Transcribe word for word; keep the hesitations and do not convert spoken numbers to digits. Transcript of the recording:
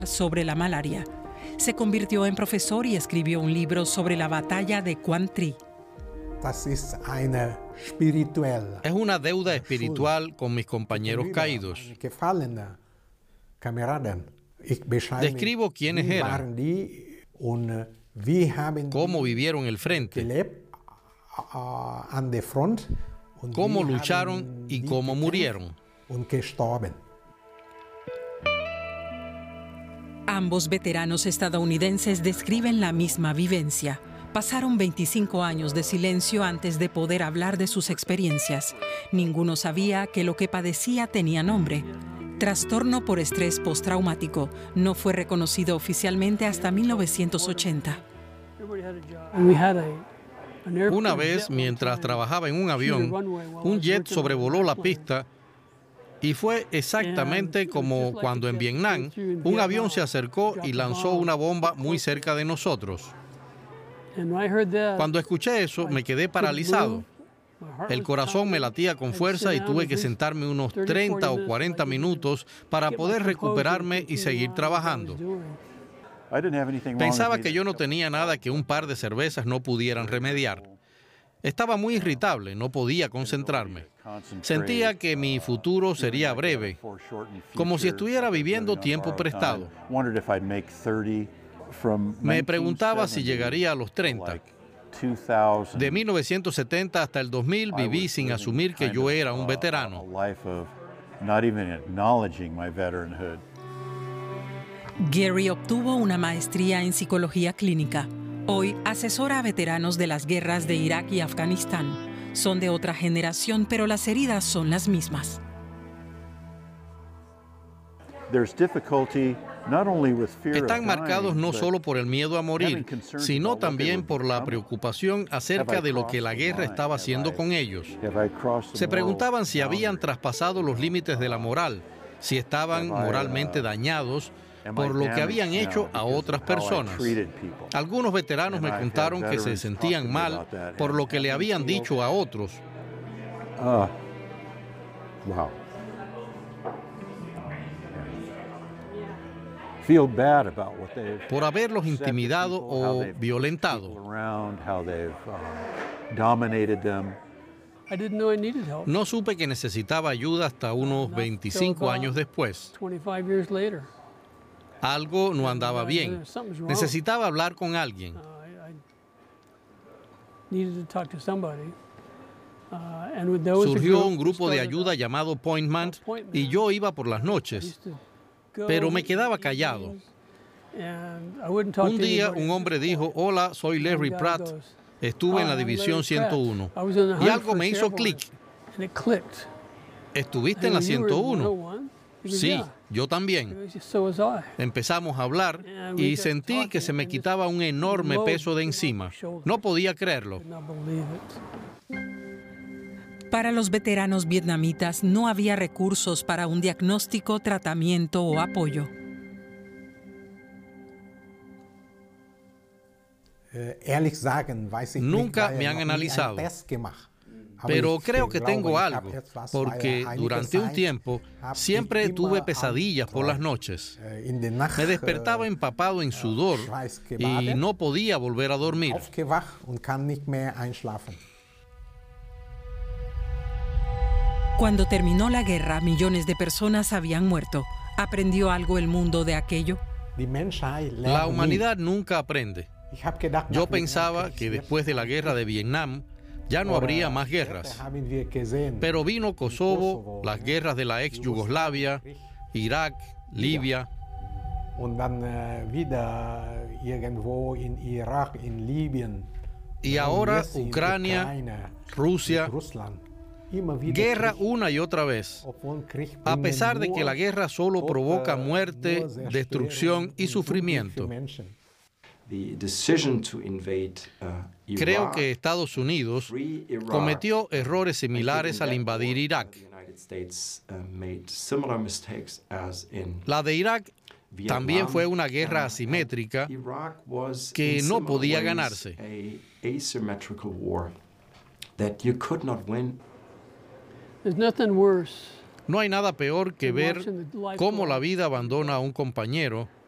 sobre la malaria. Se convirtió en profesor y escribió un libro sobre la batalla de Quang Tri. Es una deuda espiritual con mis compañeros caídos. Describo quiénes eran, cómo vivieron el frente, cómo lucharon y cómo murieron. Ambos veteranos estadounidenses describen la misma vivencia. Pasaron veinticinco años de silencio antes de poder hablar de sus experiencias. Ninguno sabía que lo que padecía tenía nombre. Trastorno por estrés postraumático. No fue reconocido oficialmente hasta mil novecientos ochenta. Una vez, mientras trabajaba en un avión, un jet sobrevoló la pista y fue exactamente como cuando en Vietnam un avión se acercó y lanzó una bomba muy cerca de nosotros. Cuando escuché eso, me quedé paralizado. El corazón me latía con fuerza y tuve que sentarme unos treinta o cuarenta minutos para poder recuperarme y seguir trabajando. Pensaba que yo no tenía nada que un par de cervezas no pudieran remediar. Estaba muy irritable, no podía concentrarme. Sentía que mi futuro sería breve, como si estuviera viviendo tiempo prestado. Me preguntaba si llegaría a los treinta. De mil novecientos setenta hasta el dos mil viví sin asumir que yo era un veterano. Gary obtuvo una maestría en psicología clínica. Hoy asesora a veteranos de las guerras de Irak y Afganistán. Son de otra generación, pero las heridas son las mismas. Están marcados no solo por el miedo a morir, sino también por la preocupación acerca de lo que la guerra estaba haciendo con ellos. Se preguntaban si habían traspasado los límites de la moral, si estaban moralmente dañados por lo que habían hecho a otras personas. Algunos veteranos me contaron que se sentían mal por lo que le habían dicho a otros. Por haberlos intimidado o violentado. No supe que necesitaba ayuda hasta unos veinticinco años después. Algo no andaba bien. Necesitaba hablar con alguien. Surgió un grupo de ayuda llamado Appointment y yo iba por las noches, pero me quedaba callado. Un día un hombre dijo: "Hola, soy Larry Pratt. Estuve en la División ciento uno". Y algo me hizo clic. ¿Estuviste en la ciento uno? Sí, yo también. Empezamos a hablar y sentí que se me quitaba un enorme peso de encima. No podía creerlo. Para los veteranos vietnamitas no había recursos para un diagnóstico, tratamiento o apoyo. Nunca me han analizado. Pero creo que tengo algo, porque durante un tiempo siempre tuve pesadillas por las noches. Me despertaba empapado en sudor y no podía volver a dormir. Cuando terminó la guerra, millones de personas habían muerto. ¿Aprendió algo el mundo de aquello? La humanidad nunca aprende. Yo pensaba que después de la guerra de Vietnam, ya no habría más guerras. Pero vino Kosovo, las guerras de la ex Yugoslavia, Irak, Libia. Y ahora Ucrania, Rusia. Guerra una y otra vez. A pesar de que la guerra solo provoca muerte, destrucción y sufrimiento. Creo que Estados Unidos cometió errores similares al invadir Irak. La de Irak también fue una guerra asimétrica que no podía ganarse. No hay nada peor que ver cómo la vida abandona a un compañero